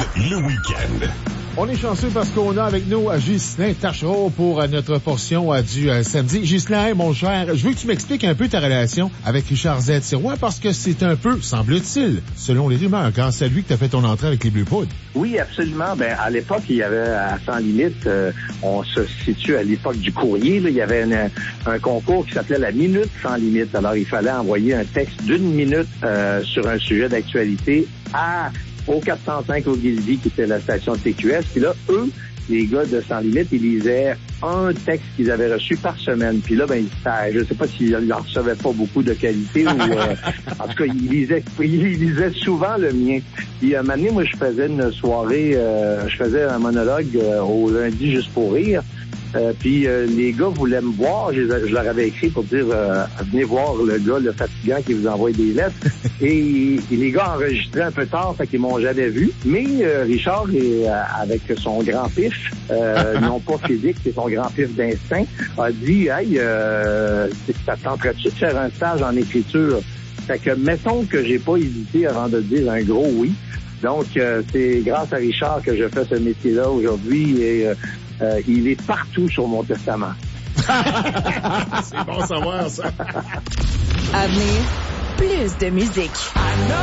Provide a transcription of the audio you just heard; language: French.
le week-end. On est chanceux parce qu'on a avec nous Ghislain Tachereau pour notre portion du samedi. Ghislain, mon cher, je veux que tu m'expliques un peu ta relation avec Richard Z. Sirois parce que c'est un peu, semble-t-il, selon les rumeurs, grâce à lui que tu as fait ton entrée avec les Bleu Poudre. Oui, absolument. Ben, à l'époque, il y avait à Sans Limite, on se situe à l'époque du courrier, là, il y avait un concours qui s'appelait la Minute Sans Limite. Alors, il fallait envoyer un texte d'1 minute sur un sujet d'actualité au 405 au Guildy, qui était la station de TQS. Puis là, eux, les gars de Sans Limite, ils lisaient un texte qu'ils avaient reçu par semaine. Puis là, ben, je sais pas s'ils n'en recevaient pas beaucoup de qualité ou... en tout cas, ils lisaient souvent le mien. Puis un moment donné, moi, je faisais une soirée, je faisais un monologue au lundi juste pour rire. Puis les gars voulaient me voir. Je leur avais écrit pour dire venez voir le gars, le fatigant qui vous envoie des lettres. Et les gars enregistraient un peu tard, fait qu'ils m'ont jamais vu. Mais Richard, avec son grand pif, non pas physique, c'est son grand pif d'instinct, a dit hey, ça tenterait-tu de faire un stage en écriture? Fait que mettons que j'ai pas hésité avant de dire un gros oui. Donc c'est grâce à Richard que je fais ce métier-là aujourd'hui et il est partout sur mon testament. C'est bon savoir, ça. À venir, plus de musique.